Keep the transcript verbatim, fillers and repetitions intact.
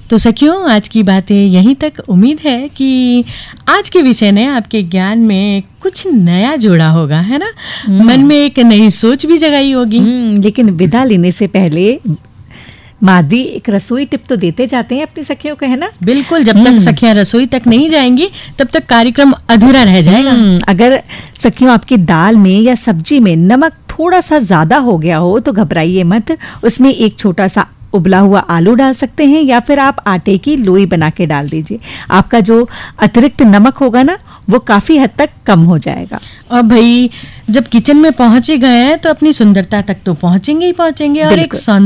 तो सखियों, आज की बातें यहीं तक। उम्मीद है कि आज के विषय ने आपके ज्ञान में कुछ नया जोड़ा होगा, है ना? मन में एक नई सोच भी जगाई होगी। लेकिन विदा लेने से पहले मादी एक रसोई टिप तो देते जाते हैं अपनी सखियों को, है ना? बिल्कुल, जब तक सखियां रसोई तक नहीं जाएंगी तब तक कार्यक्रम अधूरा रह जाएगा। अगर सखियों आपकी दाल में या सब्जी में नमक थोड़ा सा ज्यादा हो गया हो तो घबराइए मत। उसमें एक छोटा सा उबला हुआ आलू डाल सकते हैं या फिर आप आटे की लोई बना के डाल दीजिए। आपका जो अतिरिक्त नमक होगा ना, वो काफी हद तक कम हो जाएगा। और भाई, जब किचन में पहुंचे गए हैं तो अपनी सुंदरता तक तो पहुंचेंगे ही पहुंचेंगे, और एक